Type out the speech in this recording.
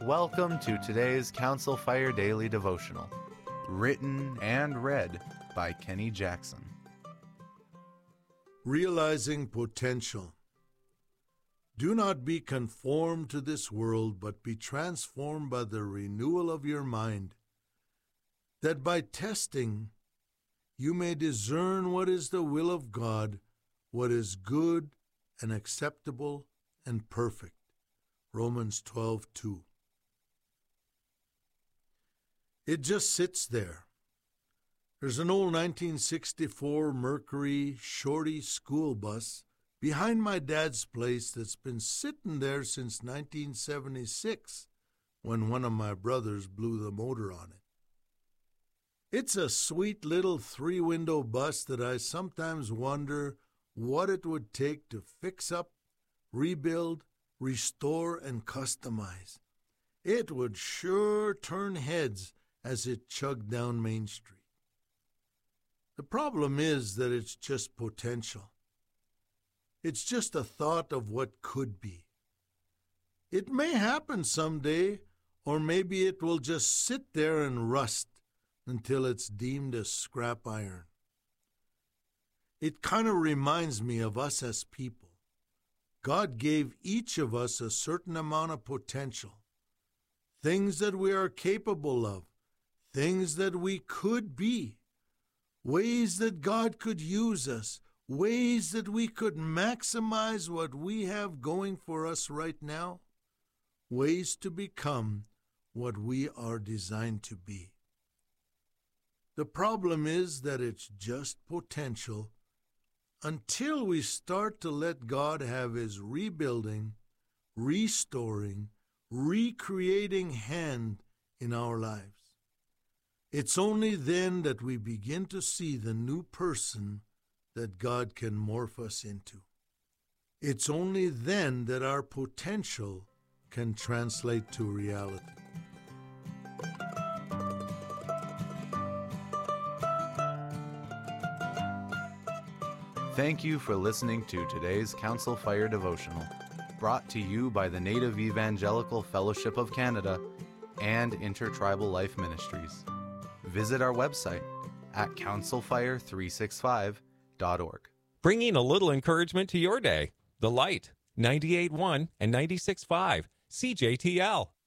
Welcome to today's Council Fire Daily Devotional, written and read by Kenny Jackson. Realizing potential. Do not be conformed to this world, but be transformed by the renewal of your mind, that by testing you may discern what is the will of God, what is good and acceptable and perfect. Romans 12:2. It just sits there. There's an old 1964 Mercury Shorty school bus behind my dad's place that's been sitting there since 1976, when one of my brothers blew the motor on it. It's a sweet little three-window bus that I sometimes wonder what it would take to fix up, rebuild, restore, and customize. It would sure turn heads as it chugged down Main Street. The problem is that it's just potential. It's just a thought of what could be. It may happen someday, or maybe it will just sit there and rust until it's deemed as scrap iron. It kind of reminds me of us as people. God gave each of us a certain amount of potential, things that we are capable of, things that we could be, ways that God could use us, ways that we could maximize what we have going for us right now, ways to become what we are designed to be. The problem is that it's just potential until we start to let God have His rebuilding, restoring, recreating hand in our lives. It's only then that we begin to see the new person that God can morph us into. It's only then that our potential can translate to reality. Thank you for listening to today's Council Fire Devotional, brought to you by the Native Evangelical Fellowship of Canada and Intertribal Life Ministries. Visit our website at councilfire365.org. Bringing a little encouragement to your day. The Light, 98.1 and 96.5, CJTL.